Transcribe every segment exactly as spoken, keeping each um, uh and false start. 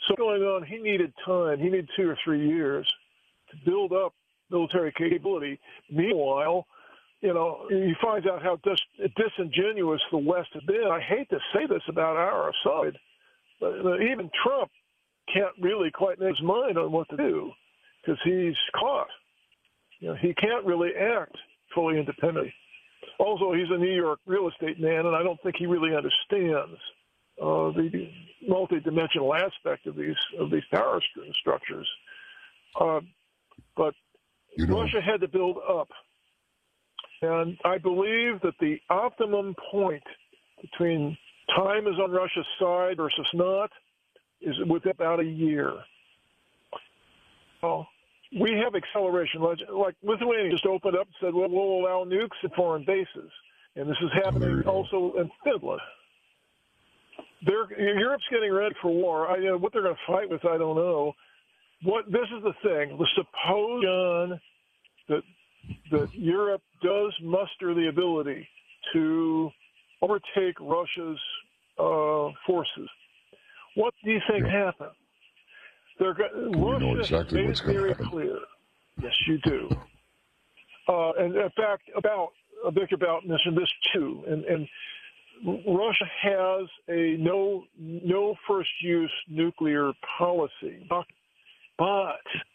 So going on, he needed time. He needed two or three years to build up military capability. Meanwhile, you know, he finds out how dis- disingenuous the West has been. I hate to say this about our side, but even Trump can't really quite make his mind on what to do because he's caught. You know, he can't really act fully independently. Also, he's a New York real estate man, and I don't think he really understands uh, the multidimensional aspect of these of these power structures. Uh, but you know, Russia had to build up. And I believe that the optimum point between time is on Russia's side versus not is within about a year. Well, we have acceleration. Like Lithuania just opened up and said, well, we'll allow nukes at foreign bases. And this is happening also in Finland. They're, Europe's getting ready for war. I, you know, what they're going to fight with, I don't know. What This is the thing. The supposed gun that that Europe does muster the ability to overtake Russia's uh, forces. What do you think yeah. happened? They're, Russia know exactly made what's it very happen. clear. Yes, you do. uh, and in fact, about Victor Bout mentioned this too. And, and Russia has a no no first use nuclear policy, but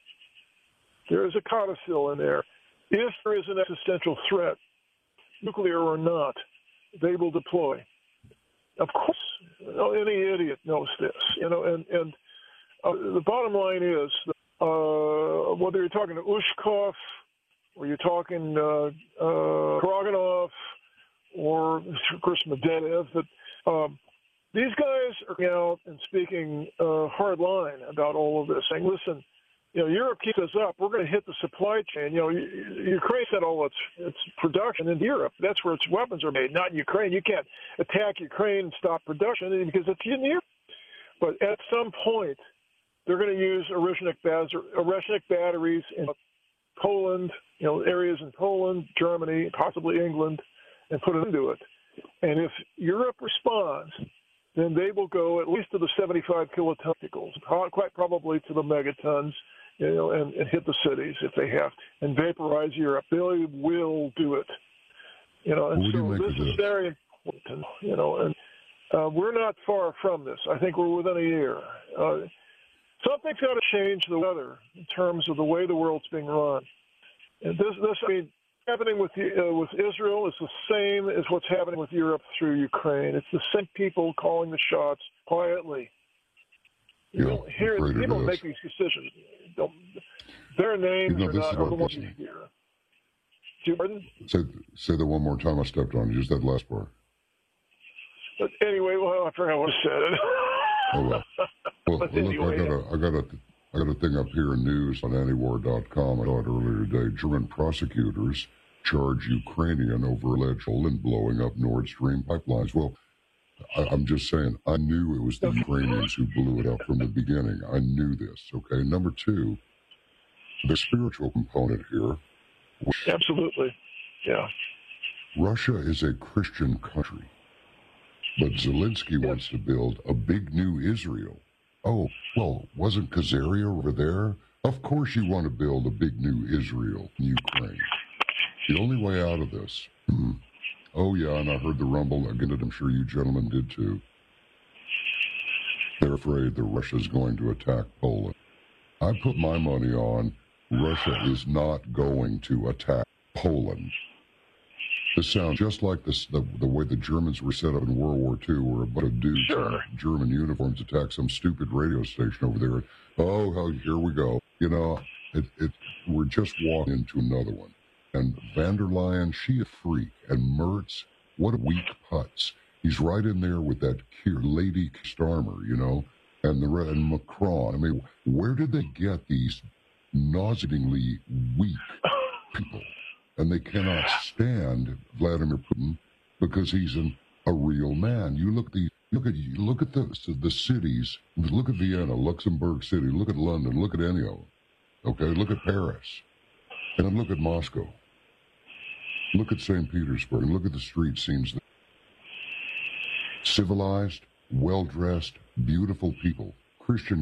there is a codicil in there. If there is an existential threat, nuclear or not, they will deploy. Of course, you know, any idiot knows this, you know. And and uh, the bottom line is, uh, whether you're talking to Ushkov, or you're talking uh, uh, Kroganov, or of course Medvedev, that um, these guys are coming out and speaking uh, hard line about all of this, saying, "Listen, you know, Europe keeps us up. We're going to hit the supply chain. You know, Ukraine sent all its its production into Europe. That's where its weapons are made, not in Ukraine. You can't attack Ukraine and stop production because it's in Europe. But at some point, they're going to use Oreshnik batteries in Poland, you know, areas in Poland, Germany, possibly England, and put it into it. And if Europe responds, then they will go at least to the seventy-five kilotons, quite probably to the megatons, you know, and, and hit the cities if they have, and vaporize Europe. They will do it, you know. And so this is very important, you know. And uh, we're not far from this. I think we're within a year. Uh, something's got to change the weather in terms of the way the world's being run. And this, this, I mean, happening with uh, with Israel is the same as what's happening with Europe through Ukraine. It's the same people calling the shots quietly. You yeah, don't hear people make these decisions. Don't, their names you know, are not are the ones you hear. Do you pardon? Say, say that one more time. I stepped on you. Just that last part. But anyway, well, I forgot what I said. Oh well. Well, well anyway, look, I got a, I got a, I got a thing up here in news on antiwar dot com. I saw it earlier today. German prosecutors charge Ukrainian over alleged and blowing up Nord Stream pipelines. Well, I, I'm just saying, I knew it was the Ukrainians who blew it up from the beginning. I knew this, okay? Number two, the spiritual component here. Absolutely, yeah. Russia is a Christian country, but Zelensky yes. wants to build a big new Israel. Oh, well, wasn't Khazaria over there? Of course you want to build a big new Israel in Ukraine. The only way out of this... Oh, yeah, and I heard the rumble. Again, I'm sure you gentlemen did, too. They're afraid that Russia's going to attack Poland. I put my money on Russia is not going to attack Poland. This sounds just like this, the, the way the Germans were set up in World War Two, where a bunch of dudes sure. in German uniforms attacked some stupid radio station over there. Oh, here we go. You know, it, it, we're just walking into another one. And van der Leyen, she a freak. And Mertz, what a weak putz. He's right in there with that lady Starmer, you know, and the and Macron. I mean, where did they get these nauseatingly weak people? And they cannot stand Vladimir Putin because he's an, a real man. You look the look at look at the the cities. Look at Vienna, Luxembourg City. Look at London. Look at any of them. Okay, look at Paris, and then look at Moscow. Look at Saint Petersburg, and look at the street scenes. Civilized, well-dressed, beautiful people. Christian